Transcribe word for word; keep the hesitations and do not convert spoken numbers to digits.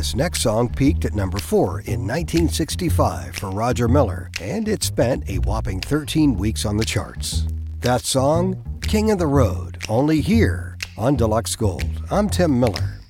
This next song peaked at number four in nineteen sixty-five for Roger Miller, and it spent a whopping thirteen weeks on the charts. That song, King of the Road, only here on Deluxe Gold. I'm Tim Miller.